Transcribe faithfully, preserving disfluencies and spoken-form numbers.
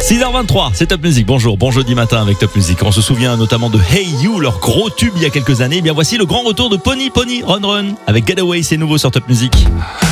six heures vingt-trois, c'est Top Music. Bonjour, bon jeudi matin avec Top Music. On se souvient notamment de Hey You, leur gros tube il y a quelques années. Eh bien voici le grand retour de Pony Pony Run Run avec Getaway, c'est nouveau sur Top Music.